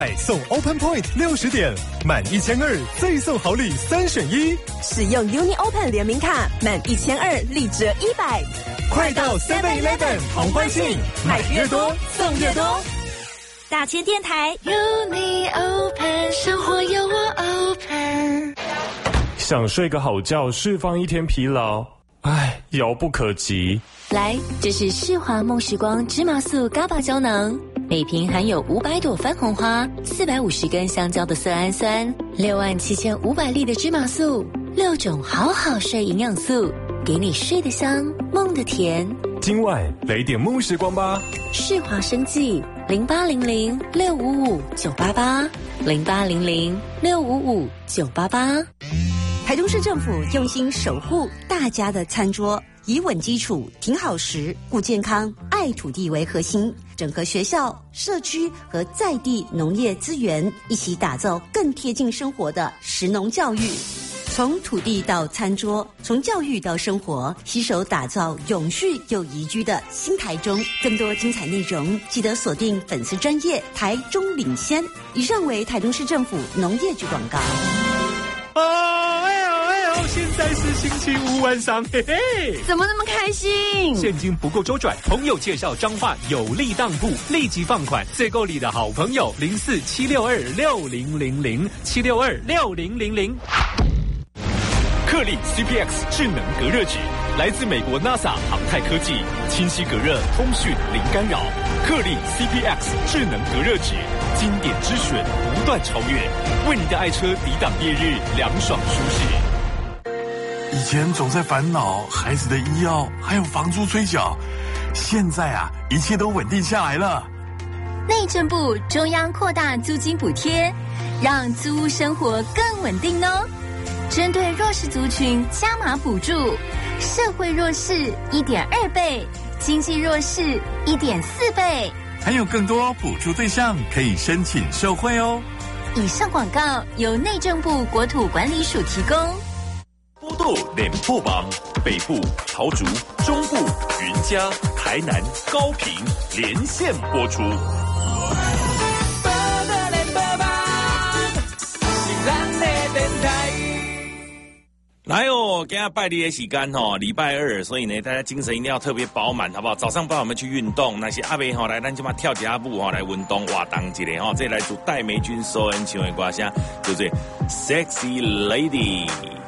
送 Open Point 60点，满1200再送好礼3选1。 使用 Uni Open 联名卡，满1200立折100。 快到 7-Eleven 同欢庆，买越多送越多。 大千电台 Uni Open， 生活有我 Open。 想睡个好觉，释放一天疲劳，遥不可及。 来，这是世华梦时光芝麻素GABA胶囊，每瓶含有500朵番红花、450根香蕉的色氨酸，67500粒的芝麻素，6种好好睡营养素，给你睡得香，梦得甜。 今晚来点梦时光吧。 世华生技0800-655-988，0800-655-988。 台中市政府用心守护大家的餐桌，以稳基础、挺好食、顾健康、爱土地为核心，整合学校、社区和在地农业资源，一起打造更贴近生活的食农教育。从土地到餐桌，从教育到生活，携手打造永续又宜居的新台中。更多精彩内容，记得锁定粉丝专页台中领先。以上为台中市政府农业局广告。 现在是星期5晚上，嘿嘿， 怎么那么开心？ 现金不够周转，朋友介绍彰化有利当铺，立即放款，最够力的好朋友04-762-6000，762-6000。克利 CPX 智能隔热纸，来自美国 NASA 航太科技，清晰隔热，通讯零干扰。克利 CPX 智能隔热纸，经典之选不断超越，为你的爱车抵挡烈日，凉爽舒适。 以前总在烦恼孩子的医药还有房租催缴，现在一切都稳定下来了。 内政部中央扩大租金补贴，让租屋生活更稳定哦。针对弱势族群加码补助，社会弱势1.2倍，经济弱势1.4倍， 还有更多补助对象可以申请受惠哦。 以上广告由内政部国土管理署提供。 波豆脸部榜，北部桃竹，中部云嘉，台南高屏连线播出。来哦，今天拜日的时间礼拜2，所以呢，大家精神一定要特别饱满，好不好？早上帮我们去运动，那些阿伯来，咱就嘛跳几下步来运动活动一下这来自戴美君所演唱的歌声，叫做《Sexy Lady》。